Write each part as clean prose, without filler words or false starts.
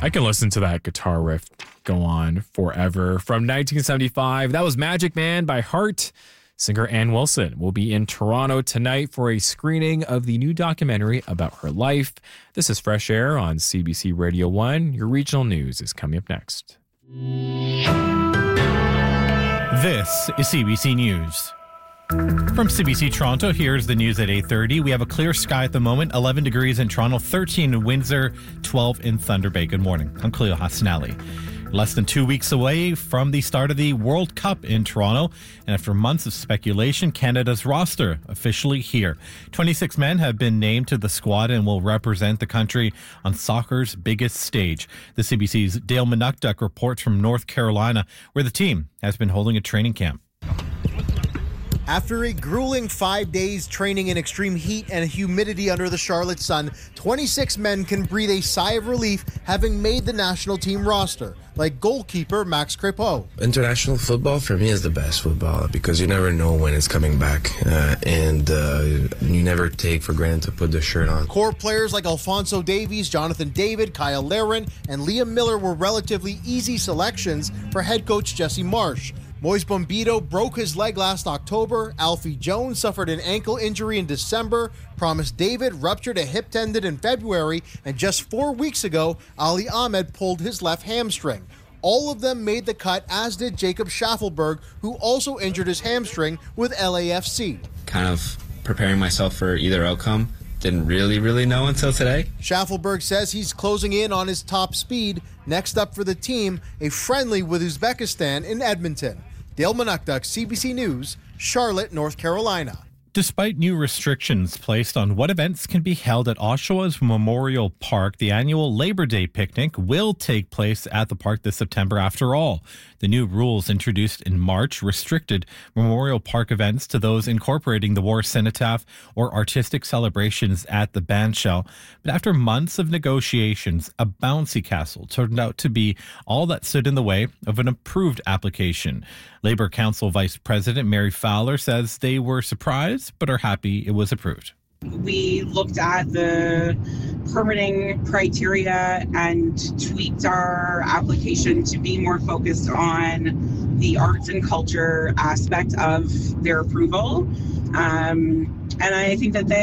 I can listen to that guitar riff go on forever. From 1975, that was Magic Man by Heart. Singer Ann Wilson will be in Toronto tonight for a screening of the new documentary about her life. This is Fresh Air on CBC Radio 1. Your regional news is coming up next. This is CBC News. From CBC Toronto, here's the news at 8:30. We have a clear sky at the moment, 11 degrees in Toronto, 13 in Windsor, 12 in Thunder Bay. Good morning. I'm Khalil Hassanali. Less than 2 weeks away from the start of the World Cup in Toronto, and after months of speculation, Canada's roster officially here. 26 men have been named to the squad and will represent the country on soccer's biggest stage. The CBC's Dale Manukduk reports from North Carolina, where the team has been holding a training camp. After a grueling 5 days training in extreme heat and humidity under the Charlotte sun, 26 men can breathe a sigh of relief having made the national team roster, like goalkeeper Max Crepeau. International football for me is the best football because you never know when it's coming back and you never take for granted to put the shirt on. Core players like Alphonso Davies, Jonathan David, Kyle Larin, and Liam Miller were relatively easy selections for head coach Jesse Marsh. Moise Bombito broke his leg last October. Alfie Jones suffered an ankle injury in December. Promise David ruptured a hip tendon in February. And just 4 weeks ago, Ali Ahmed pulled his left hamstring. All of them made the cut, as did Jacob Schaffelberg, who also injured his hamstring with LAFC. Kind of preparing myself for either outcome. Didn't really know until today. Schaffelberg says he's closing in on his top speed. Next up for the team, a friendly with Uzbekistan in Edmonton. Dale Manukduk, CBC News, Charlotte, North Carolina. Despite new restrictions placed on what events can be held at Oshawa's Memorial Park, the annual Labor Day picnic will take place at the park this September after all. The new rules introduced in March restricted Memorial Park events to those incorporating the war cenotaph or artistic celebrations at the bandshell. But after months of negotiations, a bouncy castle turned out to be all that stood in the way of an approved application. Labour Council Vice President Mary Fowler says they were surprised but are happy it was approved. We looked at the permitting criteria and tweaked our application to be more focused on the arts and culture aspect of their approval. And I think that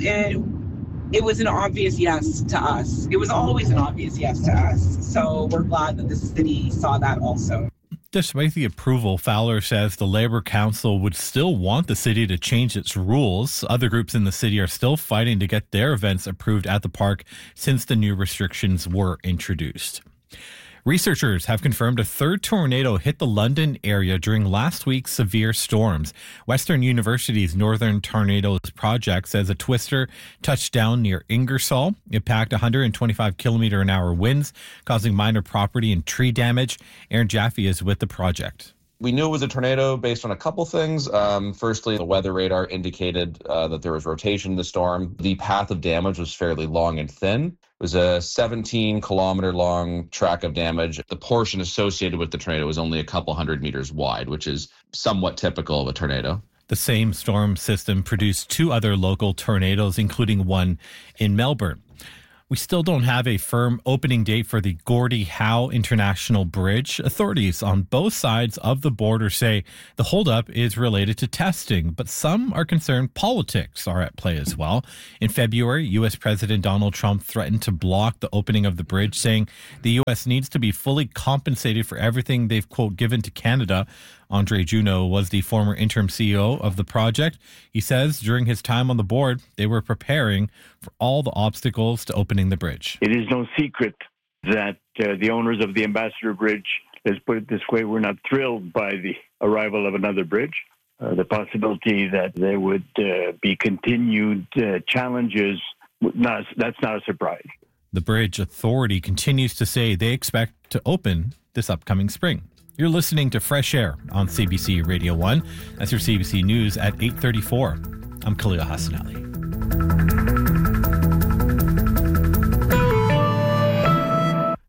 it was an obvious yes to us. It was always an obvious yes to us. So we're glad that the city saw that also. Despite the approval, Fowler says the Labour Council would still want the city to change its rules. Other groups in the city are still fighting to get their events approved at the park since the new restrictions were introduced. Researchers have confirmed a third tornado hit the London area during last week's severe storms. Western University's Northern Tornadoes Project says a twister touched down near Ingersoll. It packed 125 km/h winds, causing minor property and tree damage. Aaron Jaffe is with the project. We knew it was a tornado based on a couple things. Firstly, the weather radar indicated that there was rotation in the storm. The path of damage was fairly long and thin. It was a 17-kilometer long track of damage. The portion associated with the tornado was only a couple hundred meters wide, which is somewhat typical of a tornado. The same storm system produced two other local tornadoes, including one in Melbourne. We still don't have a firm opening date for the Gordie Howe International Bridge. Authorities on both sides of the border say the holdup is related to testing, but some are concerned politics are at play as well. In February, U.S. President Donald Trump threatened to block the opening of the bridge, saying the U.S. needs to be fully compensated for everything they've, quote, given to Canada. Andre Juneau was the former interim CEO of the project. He says during his time on the board, they were preparing for all the obstacles to opening the bridge. It is no secret that the owners of the Ambassador Bridge, let's put it this way, were not thrilled by the arrival of another bridge. The possibility that there would be continued challenges, that's not a surprise. The Bridge Authority continues to say they expect to open this upcoming spring. You're listening to Fresh Air on CBC Radio 1. That's your CBC News at 8:34. I'm Khalil Hassanali.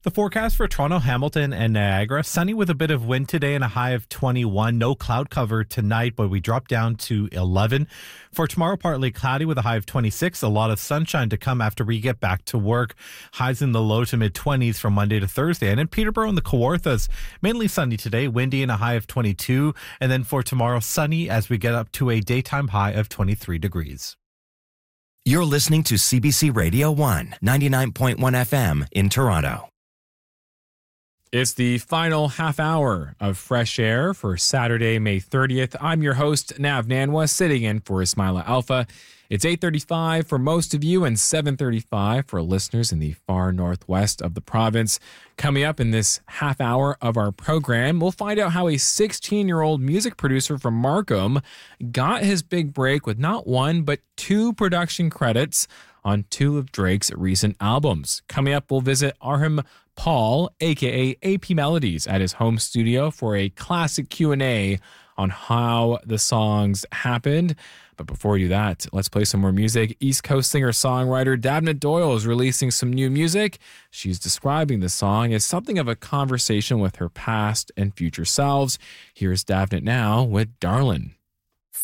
The forecast for Toronto, Hamilton, and Niagara, sunny with a bit of wind today and a high of 21. No cloud cover tonight, but we drop down to 11. For tomorrow, partly cloudy with a high of 26. A lot of sunshine to come after we get back to work. Highs in the low to mid-20s from Monday to Thursday. And in Peterborough and the Kawarthas, mainly sunny today, windy and a high of 22. And then for tomorrow, sunny as we get up to a daytime high of 23 degrees. You're listening to CBC Radio 1, 99.1 FM in Toronto. It's the final half hour of Fresh Air for Saturday, May 30th. I'm your host, Nav Nanwa, sitting in for Ismaila Alpha. It's 8:35 for most of you and 7:35 for listeners in the far northwest of the province. Coming up in this half hour of our program, we'll find out how a 16-year-old music producer from Markham got his big break with not one, but two production credits on two of Drake's recent albums. Coming up, we'll visit Arham Paul, a.k.a. AP Melodies, at his home studio for a classic Q&A on how the songs happened. But before we do that, let's play some more music. East Coast singer-songwriter Davnit Doyle is releasing some new music. She's describing the song as something of a conversation with her past and future selves. Here's Davnit now with Darlin'.